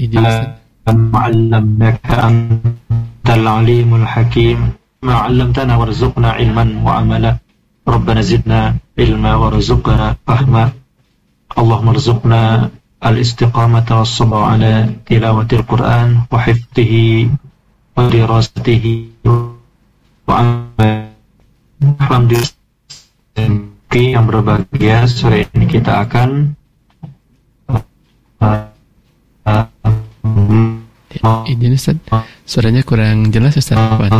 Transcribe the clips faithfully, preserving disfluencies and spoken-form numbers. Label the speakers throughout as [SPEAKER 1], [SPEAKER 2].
[SPEAKER 1] izin Ustaz.
[SPEAKER 2] Ma'allamnaka antal alimul hakim. Ma'allamtana warzuqna ilman wa amala. Rabbana zidna ilma warzuqna fahma. Allahumma rzuqna al-istiqamata was-sabra ala tilawatil Qur'an wa hifdhihi wa dirasatihi wa alhamdulillah. Yang berbahagia, sore ini kita akan uh, uh,
[SPEAKER 1] uh, izin Ustaz, suaranya kurang jelas Ustaz.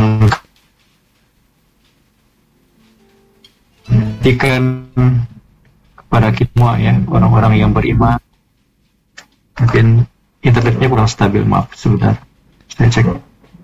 [SPEAKER 2] Berikan kepada kita semua ya, orang-orang yang beriman. Mungkin internetnya kurang stabil, maaf sebentar, saya cek.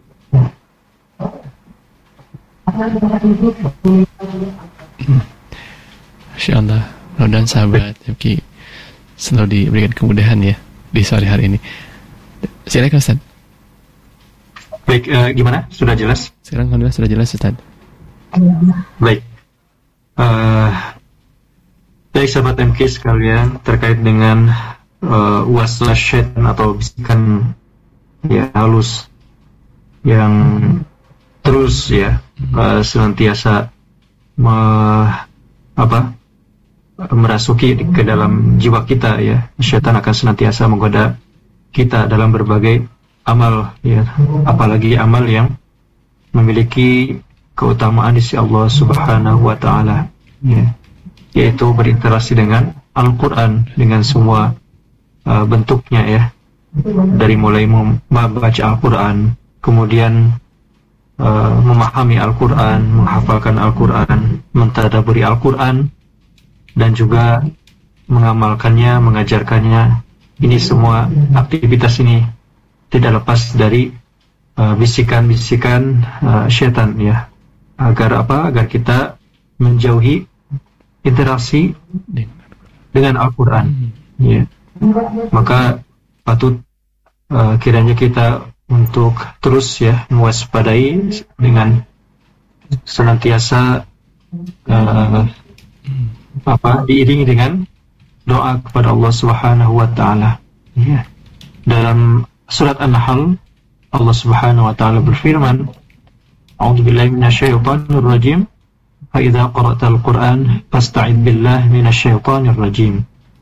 [SPEAKER 1] Masya Allah, mudah-mudahan sahabat M K selalu diberikan kemudahan ya di sore hari ini. Silakan Ustaz.
[SPEAKER 2] Baik, uh, gimana? Sudah jelas?
[SPEAKER 1] Sekarang alhamdulillah sudah jelas Ustaz.
[SPEAKER 2] Baik. Uh, baik sahabat M K sekalian, terkait dengan uh, waswas syaitan atau bisikan ya halus yang terus ya uh, senantiasa me, apa merasuki ke dalam jiwa kita ya. Syaitan akan senantiasa menggoda kita dalam berbagai amal ya, apalagi amal yang memiliki keutamaan di sisi Allah Subhanahu wa taala ya, yaitu berinteraksi dengan Al-Qur'an dengan semua uh, bentuknya ya, dari mulai membaca Al-Qur'an, kemudian uh, memahami Al-Qur'an, menghafalkan Al-Qur'an, mentadabburi Al-Qur'an, dan juga mengamalkannya, mengajarkannya. Ini semua aktivitas ini tidak lepas dari uh, bisikan-bisikan uh, syaitan ya, agar apa? Agar kita menjauhi interaksi dengan Al-Quran ya. Maka patut uh, kiranya kita untuk terus ya mewaspadai dengan senantiasa uh, apa diiringi dengan doa kepada Allah Subhanahu wa taala ya. Dalam surat An-Nahl Allah Subhanahu wa taala berfirman, A'udzubillahi minasyaitonir rajim, fa idza qara'tal Qur'an fasta'id billahi minasyaitonir rajim.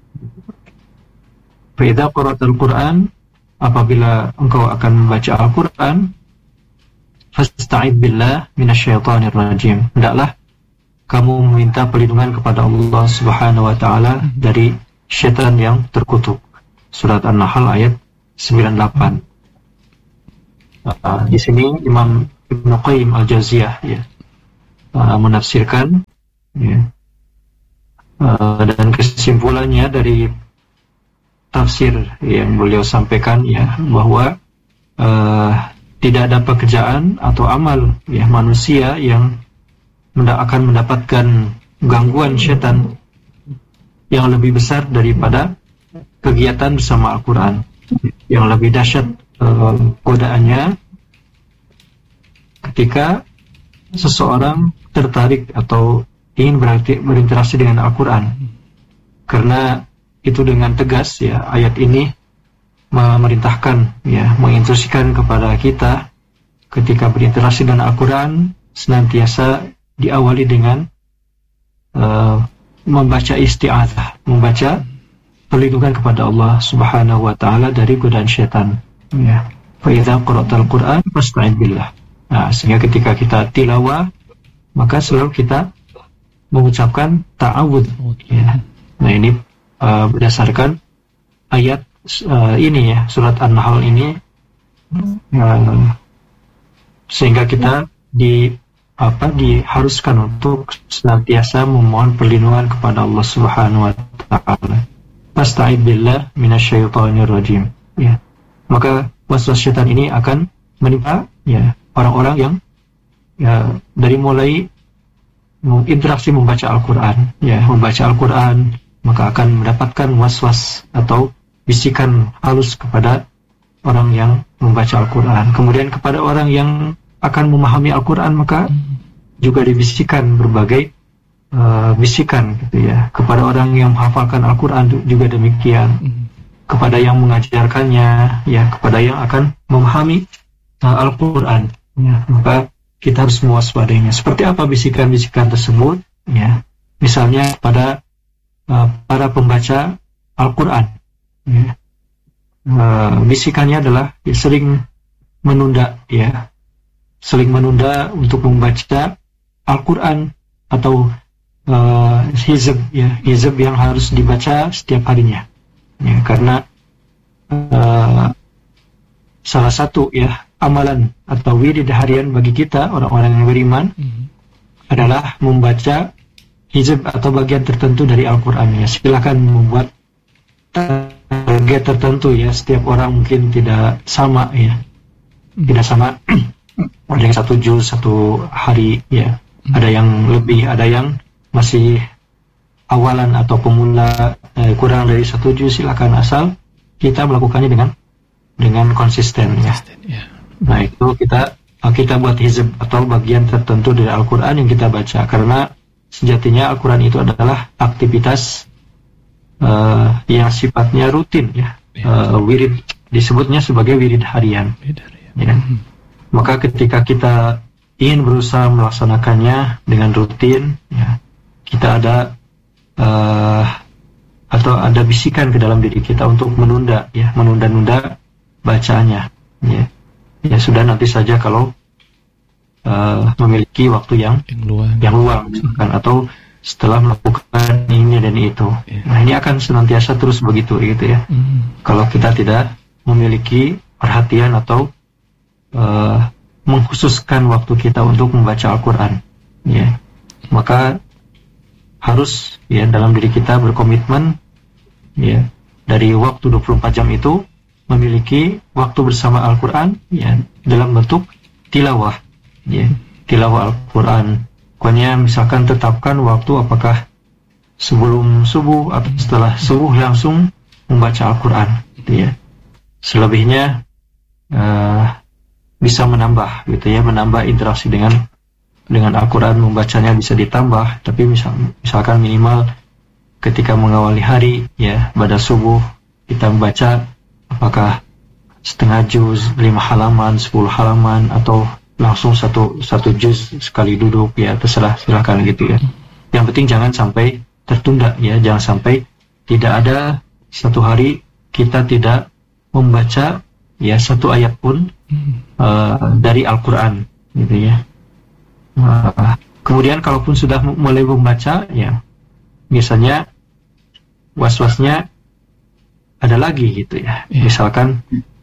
[SPEAKER 2] Fa idza qara'tal Qur'an, apabila engkau akan membaca Al-Qur'an, fasta'id billahi minasyaitonir rajim, hendaklah kamu meminta perlindungan kepada Allah Subhanahu wa taala dari syaitan yang terkutuk. Surat An-Nahl ayat sembilan puluh delapan. Uh, di sini Imam Ibnu Qayyim Al-Jauziyah ya, uh, menafsirkan ya, uh, dan kesimpulannya dari tafsir yang beliau sampaikan ya, bahwa uh, tidak ada pekerjaan atau amal ya manusia yang akan mendapatkan gangguan syaitan yang lebih besar daripada kegiatan bersama Al-Quran. Yang lebih dahsyat uh, godaannya ketika seseorang tertarik atau ingin berarti, berinteraksi dengan Al-Quran, karena itu dengan tegas ya ayat ini memerintahkan ya, menginstruksikan kepada kita ketika berinteraksi dengan Al-Quran senantiasa diawali dengan uh, membaca isti'adzah, membaca perlindungan kepada Allah Subhanahu wa taala dari godaan syaitan ya. Fa idza qara'tal Qur'an fasta'id billah. Nah, sehingga ketika kita tilawah maka selalu kita mengucapkan ta'awudz ya. Nah, ini uh, berdasarkan ayat uh, ini ya, surat An-Nahl ini uh, sehingga kita di apa diharuskan untuk senantiasa memohon perlindungan kepada Allah Subhanahu wa taala. Fasta'id billah minasyaitonir rajim ya. Maka waswas syaitan ini akan menimpa ya orang-orang yang ya dari mulai interaksi membaca Al-Qur'an ya, membaca Al-Qur'an, maka akan mendapatkan waswas atau bisikan halus kepada orang yang membaca Al-Qur'an. Kemudian kepada orang yang akan memahami Al-Quran, maka juga dibisikkan berbagai uh, bisikan gitu ya. Kepada orang yang menghafalkan Al-Quran juga demikian. kepada yang mengajarkannya, ya, kepada yang akan memahami uh, Al-Quran. Ya, maka kita harus mewaspadainya. Seperti apa bisikan-bisikan tersebut? Ya, misalnya pada uh, para pembaca Al-Quran. Ya. Uh, bisikannya adalah ya, sering menunda, ya, sering menunda untuk membaca Al-Quran atau uh, hizb, ya, hizb yang harus dibaca setiap harinya. Ya, karena uh, salah satu ya amalan atau wirid harian bagi kita orang-orang yang beriman mm-hmm. adalah membaca hizb atau bagian tertentu dari Al-Quran. Ya, silakan membuat target tertentu, ya, setiap orang mungkin tidak sama, ya, mm-hmm. tidak sama. Ada yang satu juz satu hari, ya, mm-hmm. ada yang lebih, ada yang masih awalan atau pemula, eh, kurang dari satu juz, silakan, asal kita melakukannya dengan dengan konsisten, ya. ya. Nah, itu kita kita buat hizb atau bagian tertentu dari Al-Quran yang kita baca, karena sejatinya Al-Quran itu adalah aktivitas uh, yang sifatnya rutin, ya, ya. Uh, wirid, disebutnya sebagai wirid harian, ya. Hmm. Maka ketika kita ingin berusaha melaksanakannya dengan rutin, ya, kita ada Uh, atau ada bisikan ke dalam diri kita untuk menunda, ya, menunda-nunda bacaannya, ya. Ya sudah, nanti saja kalau uh, memiliki waktu yang yang luang, yang luang misalkan, atau setelah melakukan ini dan itu. Yeah. Nah, ini akan senantiasa terus begitu, gitu, ya. Mm. Kalau kita tidak memiliki perhatian atau uh, mengkhususkan waktu kita untuk membaca Al-Quran, ya, maka harus, ya, dalam diri kita berkomitmen, ya, dari waktu dua puluh empat jam itu memiliki waktu bersama Al-Quran, ya, dalam bentuk tilawah, ya, tilawah Al-Quran. Pokoknya misalkan tetapkan waktu, apakah sebelum subuh atau setelah subuh, langsung membaca Al-Quran, gitu, ya. Selebihnya uh, bisa menambah, gitu, ya, menambah interaksi dengan dengan Al-Quran, membacanya bisa ditambah, tapi misal, misalkan minimal ketika mengawali hari, ya, pada subuh kita membaca apakah setengah juz, lima halaman, sepuluh halaman, atau langsung satu satu juz sekali duduk, ya, terserah, silakan, gitu, ya. Yang penting jangan sampai tertunda, ya, jangan sampai tidak ada satu hari kita tidak membaca, ya, satu ayat pun uh, dari Al-Quran, gitu, ya. Uh, kemudian kalaupun sudah mulai membaca, ya, biasanya was-wasnya ada lagi, gitu, ya. Misalkan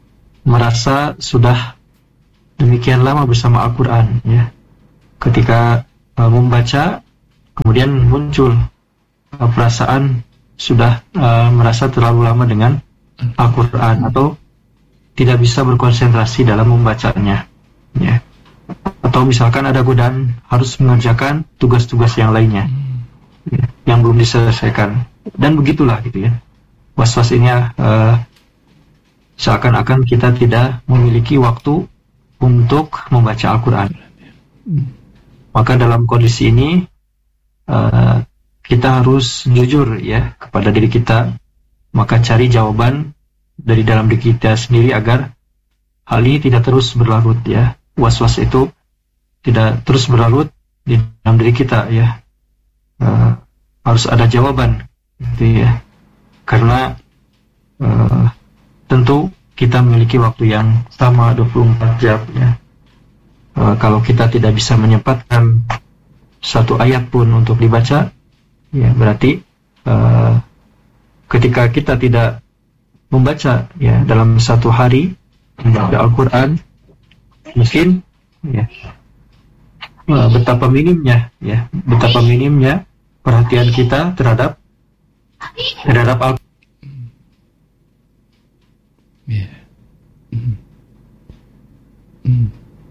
[SPEAKER 2] merasa sudah demikian lama bersama Al-Quran, ya, ketika uh, membaca kemudian muncul uh, perasaan sudah uh, merasa terlalu lama dengan Al-Quran atau tidak bisa berkonsentrasi dalam membacanya, ya. Atau misalkan ada godaan harus mengerjakan tugas-tugas yang lainnya, ya, yang belum diselesaikan, dan begitulah, gitu, ya. Was-was ini uh, seakan-akan kita tidak memiliki waktu untuk membaca Al-Quran. Maka dalam kondisi ini uh, kita harus jujur, ya, kepada diri kita. Maka cari jawaban dari dalam diri kita sendiri agar hal ini tidak terus berlarut, ya. Was-was itu tidak terus berlarut di dalam diri kita, ya. Uh, harus ada jawaban, gitu, ya. Karena uh, tentu kita memiliki waktu yang sama dua puluh empat jam, ya. Uh, kalau kita tidak bisa menyempatkan satu ayat pun untuk dibaca, ya, berarti uh, ketika kita tidak membaca, ya, dalam satu hari membaca Al-Quran, mungkin, ya, uh, betapa minimnya, ya, betapa minimnya perhatian kita terhadap terhadap Al-Quran.
[SPEAKER 1] Yeah. Mm. Mm.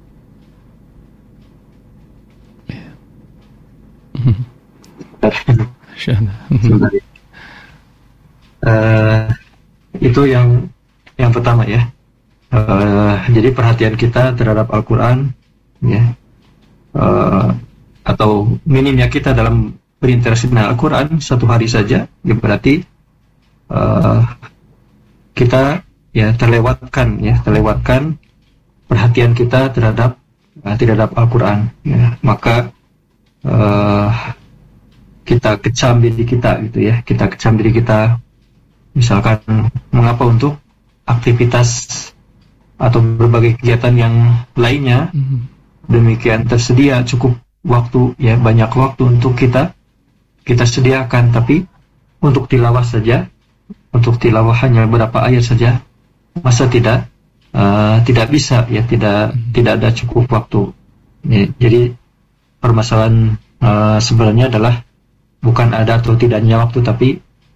[SPEAKER 1] Yeah. Mm.
[SPEAKER 2] uh, itu yang yang pertama, ya. Uh, jadi perhatian kita terhadap Al-Quran, ya, uh, atau minimnya kita dalam berinteraksi dengan Al-Quran satu hari saja, ya, berarti uh, kita ya terlewatkan ya terlewatkan perhatian kita terhadap uh, terhadap Al-Quran ya. Maka uh, kita kecam diri kita gitu ya kita kecam diri kita misalkan mengapa untuk aktivitas atau berbagai kegiatan yang lainnya demikian tersedia cukup waktu ya banyak waktu untuk kita kita sediakan, tapi untuk tilawah saja untuk tilawah hanya beberapa ayat saja masa tidak uh, tidak bisa ya tidak tidak ada cukup waktu ya, jadi permasalahan uh, sebenarnya adalah bukan ada atau tidaknya waktu, tapi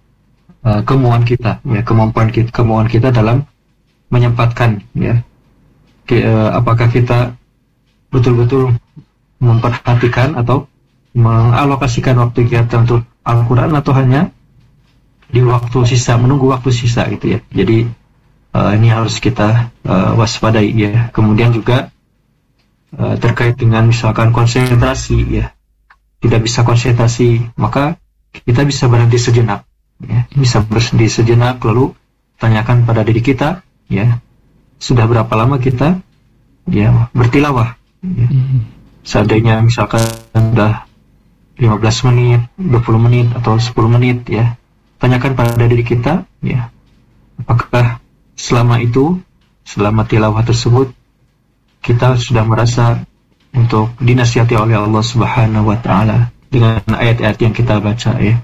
[SPEAKER 2] uh, kemauan kita ya kemampuan kita kemauan kita dalam menyempatkan ya ke, uh, apakah kita betul-betul memperhatikan atau mengalokasikan waktu kita untuk Al-Quran atau hanya di waktu sisa menunggu waktu sisa gitu ya. Jadi uh, ini harus kita uh, waspadai ya. Kemudian juga uh, terkait dengan misalkan konsentrasi ya tidak bisa konsentrasi, maka kita bisa berhenti sejenak ya. Bisa berhenti sejenak lalu tanyakan pada diri kita ya, sudah berapa lama kita ya bertilawah ya. Seandainya misalkan sudah lima belas menit, dua puluh menit atau sepuluh menit ya, tanyakan pada diri kita ya, apakah selama itu selama tilawah tersebut kita sudah merasa untuk dinasihati oleh Allah Subhanahu wa taala dengan ayat-ayat yang kita baca ya.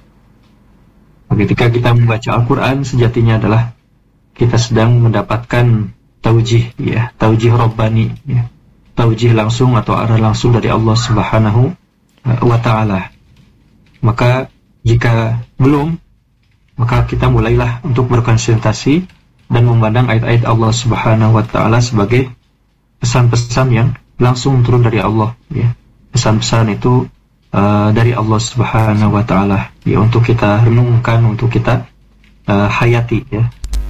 [SPEAKER 2] Ketika kita membaca Al-Quran sejatinya adalah kita sedang mendapatkan taujih ya, taujih Rabbani ya, taujih langsung atau arah langsung dari Allah Subhanahu wa ta'ala. Maka jika belum, maka kita mulailah untuk berkonsentrasi dan memandang ayat-ayat Allah Subhanahu wa ta'ala sebagai pesan-pesan yang langsung turun dari Allah ya. Pesan-pesan itu uh, dari Allah Subhanahu wa ta'ala ya, untuk kita renungkan, untuk kita uh, hayati ya.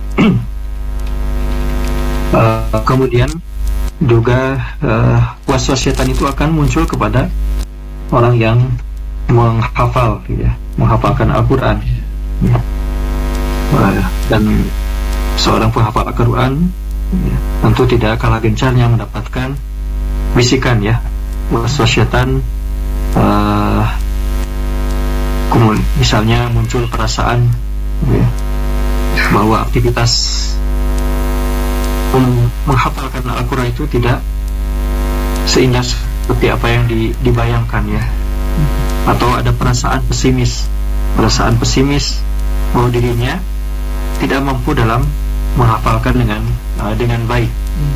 [SPEAKER 2] Uh, kemudian juga uh, waswas syaitan itu akan muncul kepada orang yang menghafal ya, menghafalkan Al-Quran ya. Uh, dan seorang penghafal Al-Quran ya, tentu tidak kalah gencarnya mendapatkan bisikan ya waswas syaitan. Uh, kemudian misalnya muncul perasaan ya, bahwa aktivitas menghafalkan Al-Quran itu tidak seindah seperti apa yang di, dibayangkan ya, atau ada perasaan pesimis perasaan pesimis bahwa dirinya tidak mampu dalam menghafalkan dengan uh, dengan baik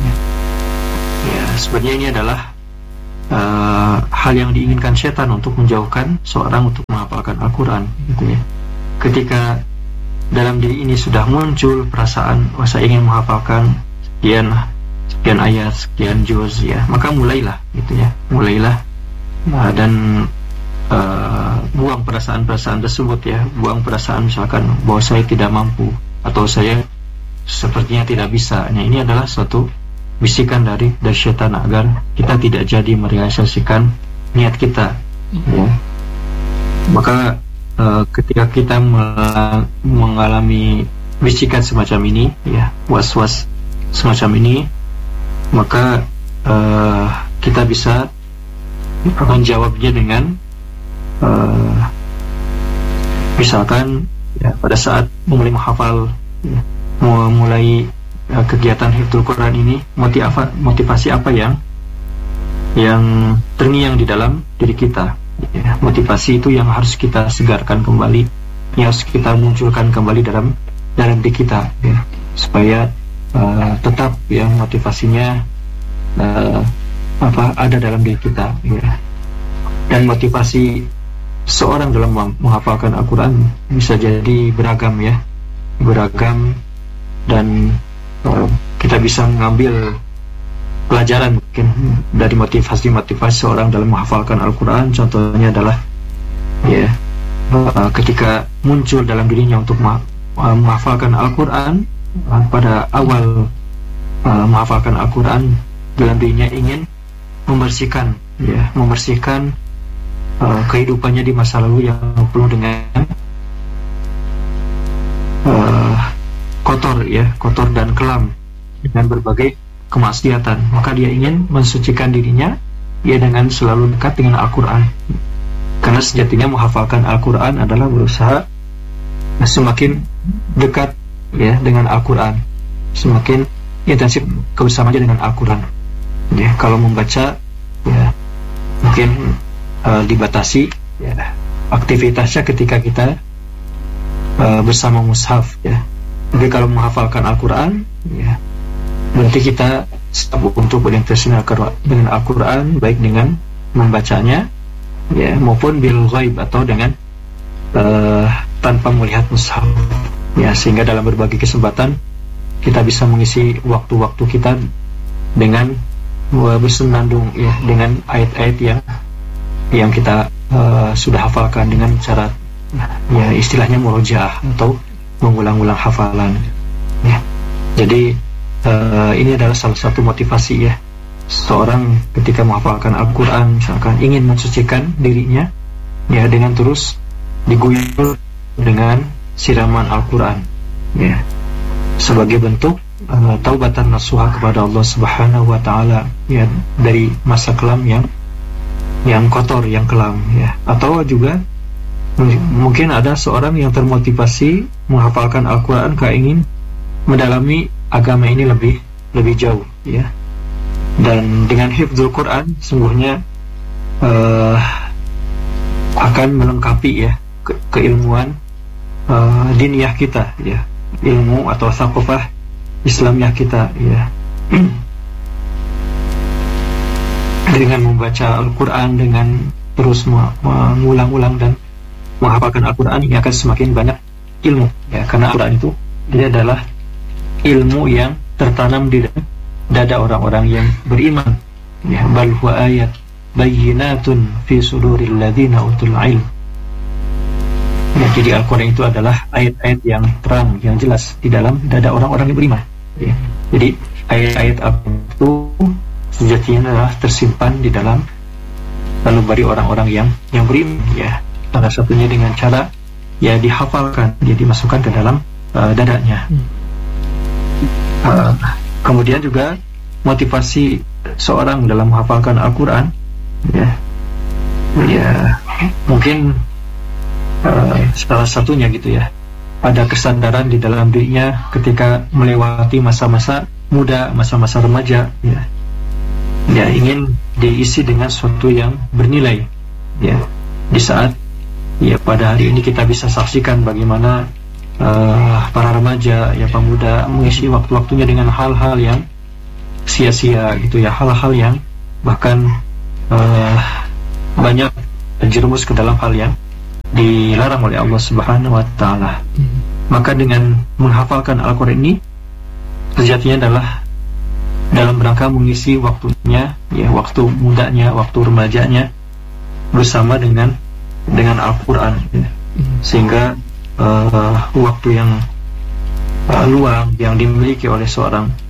[SPEAKER 2] ya. Sebenarnya ini adalah uh, hal yang diinginkan setan untuk menjauhkan seorang untuk menghafalkan Al-Quran gitu ya. Ketika dalam diri ini sudah muncul perasaan rasa ingin menghafalkan sekian sekian ayat, sekian juz ya, maka mulailah gitu ya, mulailah nah, dan uh, buang perasaan-perasaan tersebut ya, buang perasaan misalkan bahwa saya tidak mampu atau saya sepertinya tidak bisa. Nah, ini adalah suatu bisikan dari dari syaitan agar kita tidak jadi merealisasikan niat kita ya. Maka uh, ketika kita mengalami bisikan semacam ini ya, was-was semacam ini, maka uh, kita bisa menjawabnya dengan uh, misalkan ya, pada saat mulai menghafal ya, mulai uh, kegiatan hifdzul Quran ini, motivasi, motivasi apa yang yang terngiang di dalam diri kita ya. Motivasi itu yang harus kita segarkan kembali, yang harus kita munculkan kembali dalam dalam diri kita ya, supaya Uh, tetap ya motivasinya uh, apa ada dalam diri kita ya. Dan motivasi seorang dalam menghafalkan Al-Quran bisa jadi beragam ya, beragam dan uh, kita bisa mengambil pelajaran mungkin dari motivasi-motivasi seorang dalam menghafalkan Al-Quran. Contohnya adalah ya uh, ketika muncul dalam dirinya untuk ma- uh, menghafalkan Al-Quran, pada awal uh, menghafalkan Al-Quran, dalam dirinya ingin membersihkan ya, membersihkan uh, kehidupannya di masa lalu yang penuh dengan uh, kotor ya, kotor dan kelam dengan berbagai kemaksiatan, maka dia ingin mensucikan dirinya ya dengan selalu dekat dengan Al-Quran. Karena sejatinya menghafalkan Al-Quran adalah berusaha semakin dekat ya dengan Al-Quran, semakin intensif kebersamaannya dengan Al-Quran. Ya, kalau membaca ya mungkin uh, dibatasi ya aktivitasnya ketika kita uh, bersama mushaf ya. Jadi kalau menghafalkan Al-Quran ya berarti kita sibuk untuk berinteraksi dengan Al-Quran, baik dengan membacanya ya maupun bil ghaib atau dengan uh, tanpa melihat mushaf ya, sehingga dalam berbagai kesempatan kita bisa mengisi waktu-waktu kita dengan uh, bersenandung ya dengan ayat-ayat yang yang kita uh, sudah hafalkan dengan cara ya istilahnya murojaah atau mengulang-ulang hafalan ya. Jadi Uh, ini adalah salah satu motivasi ya seorang ketika menghafalkan Al-Quran, misalkan ingin mensucikan dirinya ya dengan terus diguyur dengan siraman Al-Quran ya, sebagai bentuk uh, taubatan nasuha kepada Allah Subhanahu wa taala ya dari masa kelam yang yang kotor, yang kelam ya. Atau juga mungkin ada seorang yang termotivasi menghafalkan Al-Quran karena ingin mendalami agama ini lebih lebih jauh ya. Dan dengan hifdzul Quran sungguhnya uh, akan melengkapi ya ke keilmuan uh, diniyah kita ya, ilmu atau thaqafah Islamiyah kita ya. Dengan membaca Al-Quran, dengan terus mengulang-ulang dan menghafalkan Al-Quran, ini akan semakin banyak ilmu ya, karena Al-Quran itu dia adalah ilmu yang tertanam di dada orang-orang yang beriman ya. Bal huwa ayat bayyinatun fi suduril ladzina utul ilm ya. Jadi Al-Quran itu adalah ayat-ayat yang terang, yang jelas di dalam dada orang-orang yang beriman ya. Jadi ayat-ayat itu sejatinya adalah tersimpan di dalam lalu bari orang-orang yang yang beriman ya. Salah satunya dengan cara ya dihafalkan, dia dimasukkan ke dalam uh, dadanya. Uh, kemudian juga motivasi seorang dalam menghafalkan Al-Quran ya, ya mungkin uh, salah satunya gitu ya, ada kesadaran di dalam dirinya ketika melewati masa-masa muda, masa-masa remaja ya, ya ingin diisi dengan sesuatu yang bernilai ya. Di saat ya pada hari ini kita bisa saksikan bagaimana Uh, para remaja ya, pemuda mengisi waktu-waktunya dengan hal-hal yang sia-sia gitu ya, hal-hal yang bahkan uh, banyak terjerumus ke dalam hal yang dilarang oleh Allah Subhanahu wa taala. Hmm. Maka dengan menghafalkan Al-Quran ini sejatinya adalah dalam rangka mengisi waktunya ya, waktu mudanya, waktu remajanya bersama dengan dengan Al-Quran ya. Hmm. Sehingga Uh, waktu yang uh, luang yang dimiliki oleh seorang